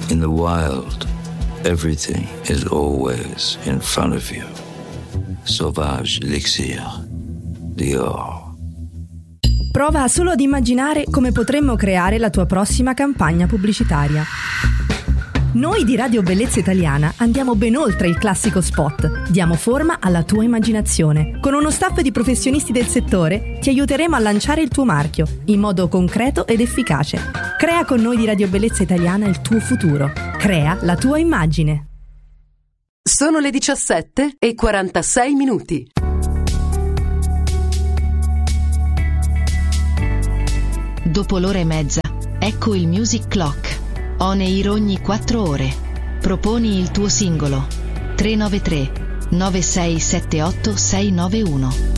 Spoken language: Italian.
In the wild, everything is always in front of you. Sauvage Elixir, Dior. Prova solo ad immaginare come potremmo creare la tua prossima campagna pubblicitaria. Noi di Radio Bellezza Italiana andiamo ben oltre il classico spot, diamo forma alla tua immaginazione. Con uno staff di professionisti del settore ti aiuteremo a lanciare il tuo marchio in modo concreto ed efficace. Crea con noi di Radio Bellezza Italiana il tuo futuro. Crea la tua immagine. Sono le 17:46. Dopo l'ora e mezza, ecco il Music Clock. On air ogni 4 ore. Proponi il tuo singolo. 393 9678 691.